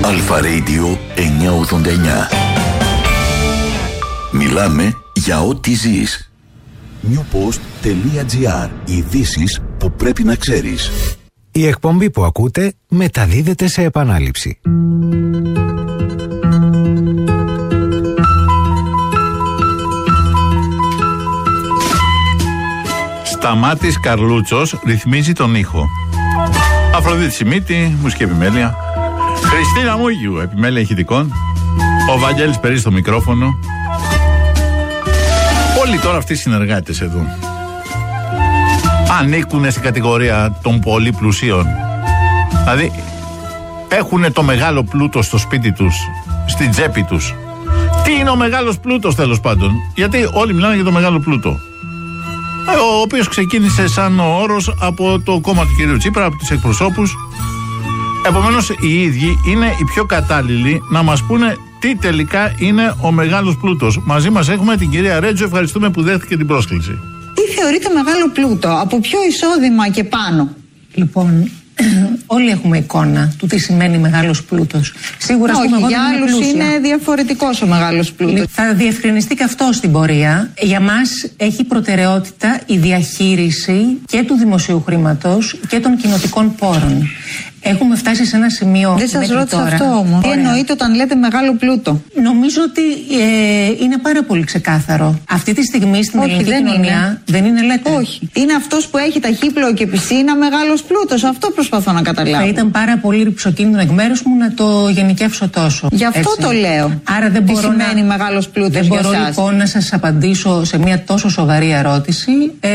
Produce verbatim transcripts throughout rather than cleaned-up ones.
Αλφα Radio εννιακόσια ογδόντα εννιά. Μιλάμε για ό,τι ζεις. newpost.gr. Ειδήσεις που πρέπει να ξέρεις. Η εκπομπή που ακούτε μεταδίδεται σε επανάληψη. Σταμάτης Καρλούτσος ρυθμίζει τον ήχο. Αφροδίτη Σιμίτη, μουσική επιμέλεια. Χριστίνα Μούγιου, επιμέλεια ηχητικών. Ο Βαγγέλης Περί στο μικρόφωνο. Όλοι τώρα αυτοί οι συνεργάτες εδώ ανήκουν στην κατηγορία των πολύ πλουσίων. Δηλαδή έχουν το μεγάλο πλούτο στο σπίτι τους, στην τσέπη τους. Τι είναι ο μεγάλος πλούτος, τέλος πάντων? Γιατί όλοι μιλάνε για το μεγάλο πλούτο, ο οποίος ξεκίνησε σαν ο όρος από το κόμμα του κυρίου Τσίπρα, από τους εκπροσώπους. Επομένως οι ίδιοι είναι οι πιο κατάλληλοι να μας πούνε τι τελικά είναι ο μεγάλος πλούτος. Μαζί μας έχουμε την κυρία Ρέτζο, ευχαριστούμε που δέχτηκε την πρόσκληση. Τι θεωρείται μεγάλο πλούτο, από ποιο εισόδημα και πάνω? Λοιπόν, όλοι έχουμε εικόνα του τι σημαίνει μεγάλος πλούτος. Σίγουρα όχι, πούμε, για άλλους είναι διαφορετικός ο μεγάλος πλούτος. Θα διευκρινιστεί και αυτό στην πορεία. Για μας έχει προτεραιότητα η διαχείριση και του δημοσίου χρήματος και των κοινοτικών πόρων. Έχουμε φτάσει σε ένα σημείο. Δεν σας ρώτησα τώρα. αυτό όμως. Τι εννοείτε όταν λέτε μεγάλο πλούτο? Νομίζω ότι ε, είναι πάρα πολύ ξεκάθαρο. Αυτή τη στιγμή στην όχι, ελληνική δεν κοινωνία είναι. δεν είναι, λέτε. Όχι. Είναι αυτός που έχει ταχύπλοο και πισίνα μεγάλος πλούτος. Αυτό προσπαθώ να καταλάβω. Θα ήταν πάρα πολύ ρηψοκίνδυνο εκ μέρους μου να το γενικεύσω τόσο. Γι' αυτό έτσι. Το λέω. Άρα δεν τι μπορώ σημαίνει να... μεγάλος πλούτος δεν για μπορώ εσάς. λοιπόν να σας απαντήσω σε μια τόσο σοβαρή ερώτηση ε,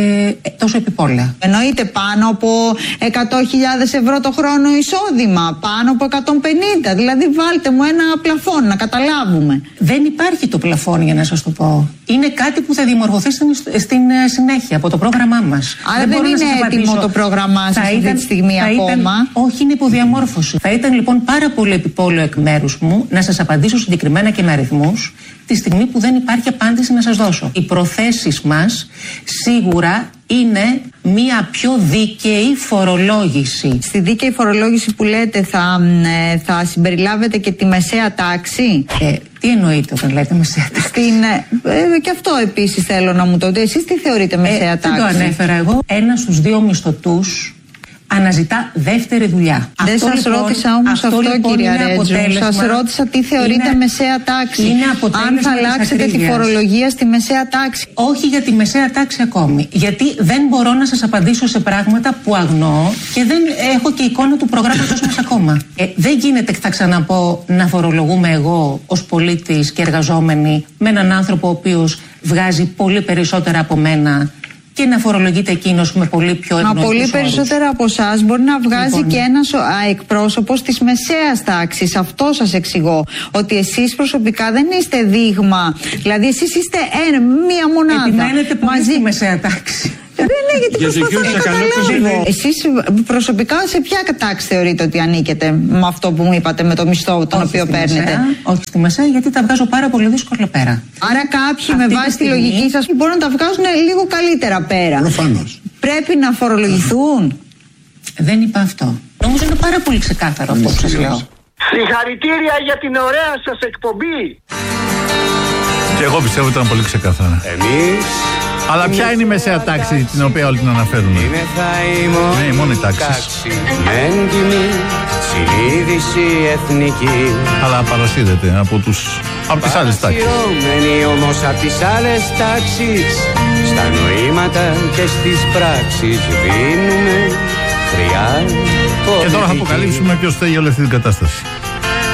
τόσο επιπόλαια. Εννοείται πάνω από εκατό χιλιάδες ευρώ το χρόνο εισόδημα. Πάνω από εκατόν πενήντα. Δηλαδή βάλτε μου ένα πλαφόν να καταλάβουμε. Δεν υπάρχει το πλαφόν, για να σας το πω. Είναι κάτι που θα διαμορφωθεί στην, στην συνέχεια από το πρόγραμμά μας. Άρα δεν, δεν είναι έτοιμο το πρόγραμμά σας αυτή τη στιγμή ακόμα. Ήταν, όχι, είναι υποδιαμόρφωση. Θα ήταν λοιπόν πάρα πολύ επιπόλαιο εκ μέρους μου να σας απαντήσω συγκεκριμένα και με αριθμούς τη στιγμή που δεν υπάρχει απάντηση να σας δώσω. Οι προθέσεις μας σίγουρα είναι μία πιο δίκαιη φορολόγηση. Στη δίκαιη φορολόγηση που λέτε θα, θα συμπεριλάβετε και τη μεσαία τάξη. Ε, τι εννοείτε όταν λέτε μεσαία τάξη? Στην, ε, και αυτό επίσης θέλω να μου το δείτε. Εσείς τι θεωρείτε μεσαία ε, τάξη? Δεν το ανέφερα εγώ. Ένα στους δύο μισθωτούς αναζητά δεύτερη δουλειά. Δεν αυτό, σας λοιπόν, ρώτησα όμως αυτό, αυτό λοιπόν, κυρία Ρέτζου. Σας ρώτησα τι θεωρείτε είναι, μεσαία τάξη. Αν θα αλλάξετε τη φορολογία στη μεσαία τάξη. Όχι για τη μεσαία τάξη ακόμη. Γιατί δεν μπορώ να σας απαντήσω σε πράγματα που αγνοώ και δεν έχω και εικόνα του προγράμματος μας ακόμα. Ε, δεν γίνεται, θα ξαναπώ, να φορολογούμε εγώ ως πολίτης και εργαζόμενη με έναν άνθρωπο ο οποίος βγάζει πολύ περισσότερα από μένα και να φορολογείται εκείνος με πολύ πιο ευνοϊκούς όρους. Μα πολύ περισσότερα από εσάς μπορεί να βγάζει λοιπόν και ένας εκπρόσωπος της μεσαίας τάξης. Αυτό σας εξηγώ. Ότι εσείς προσωπικά δεν είστε δείγμα. Δηλαδή εσείς είστε ένα, μία μονάδα. Επιμένετε πολύ μαζί στη μεσαία τάξη. Δεν είναι γιατί προσπαθώ να καταλάβω. Εσείς προσωπικά σε ποια τάξη θεωρείτε ότι ανήκετε με αυτό που μου είπατε, με το μισθό τον όχι οποίο παίρνετε? Μεσαία, όχι στη μεσαία, γιατί τα βγάζω πάρα πολύ δύσκολα πέρα. Άρα κάποιοι αυτή με βάση τη στιγμή... λογική σας μπορούν να τα βγάζουν λίγο καλύτερα πέρα. Προφανώς. Πρέπει να φορολογηθούν. Δεν είπα αυτό. Νομίζω είναι πάρα πολύ ξεκάθαρο αυτό που σας λέω. Συγχαρητήρια για την ωραία σας εκπομπή. Και εγώ πιστεύω ότι ήταν πολύ ξεκάθαρα. Εμείς Αλλά ποια είναι η μεσαία τάξη την οποία όλοι την αναφέρουμε? Είναι θα ναι, η μόνη τάξη. Έντιμη, συνείδηση εθνική. Αλλά παρασύρεται από, τους, από τις άλλες τάξεις. Παρασυρώμενοι όμως από τις άλλες τάξεις. Στα νοήματα και στις πράξεις δίνουμε χρειά. Και τώρα θα αποκαλύψουμε ποιος θέλει όλη αυτή την κατάσταση.